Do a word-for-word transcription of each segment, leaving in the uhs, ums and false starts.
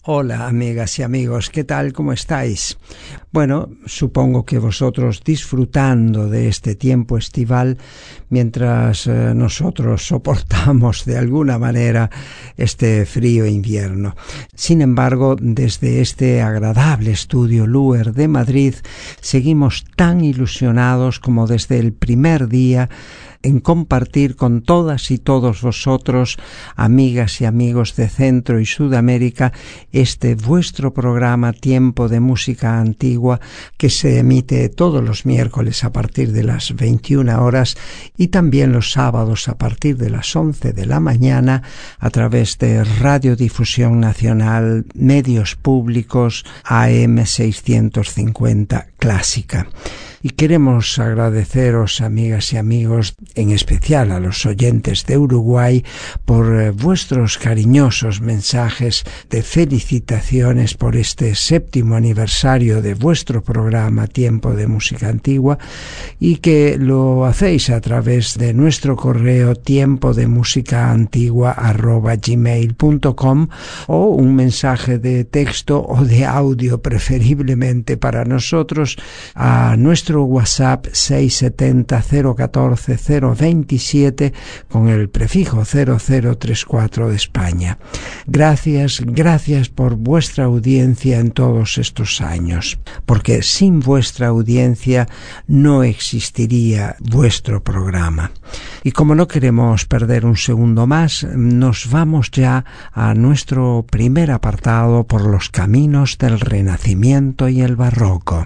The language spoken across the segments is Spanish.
Hola amigas y amigos, ¿qué tal? ¿Cómo estáis? Bueno, supongo que vosotros disfrutando de este tiempo estival mientras eh, nosotros soportamos de alguna manera este frío invierno. Sin embargo, desde este agradable estudio Luer de Madrid seguimos tan ilusionados como desde el primer día en compartir con todas y todos vosotros, amigas y amigos de Centro y Sudamérica, este vuestro programa Tiempo de Música Antigua, que se emite todos los miércoles a partir de las veintiuna horas y también los sábados a partir de las once de la mañana a través de Radiodifusión Nacional, Medios Públicos, A M seiscientos cincuenta Clásica. Y queremos agradeceros, amigas y amigos, en especial a los oyentes de Uruguay, por eh, vuestros cariñosos mensajes de felicitaciones por este séptimo aniversario de vuestro programa Tiempo de Música Antigua, y que lo hacéis a través de nuestro correo tiempo de música antigua arroba gmail punto com o un mensaje de texto o de audio, preferiblemente para nosotros, a nuestro WhatsApp seis siete cero cero uno cuatro cero dos siete con el prefijo cero cero tres cuatro de España. Gracias, gracias por vuestra audiencia en todos estos años, porque sin vuestra audiencia no existiría vuestro programa. Y como no queremos perder un segundo más, nos vamos ya a nuestro primer apartado por los caminos del Renacimiento y el Barroco.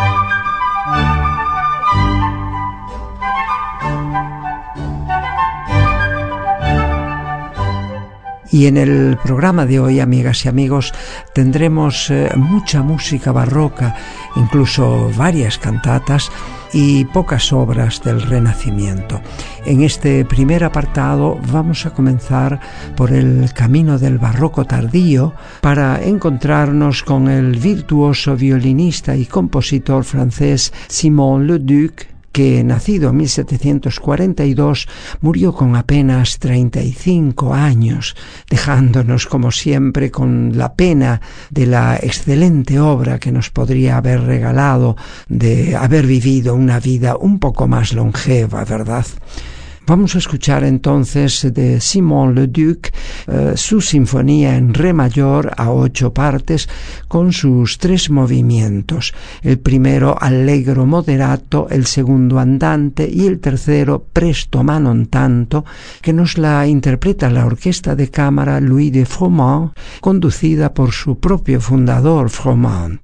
Y en el programa de hoy, amigas y amigos, tendremos eh, mucha música barroca, incluso varias cantatas y pocas obras del Renacimiento. En este primer apartado vamos a comenzar por el camino del barroco tardío para encontrarnos con el virtuoso violinista y compositor francés Simon Leduc, que nacido en mil setecientos cuarenta y dos murió con apenas treinta y cinco años, dejándonos como siempre con la pena de la excelente obra que nos podría haber regalado, de haber vivido una vida un poco más longeva, ¿verdad? Vamos a escuchar entonces de Simon Leduc eh, su sinfonía en re mayor a ocho partes con sus tres movimientos. El primero allegro moderato, el segundo andante y el tercero presto ma non tanto, que nos la interpreta la orquesta de cámara Louis de Froment, conducida por su propio fundador Froment.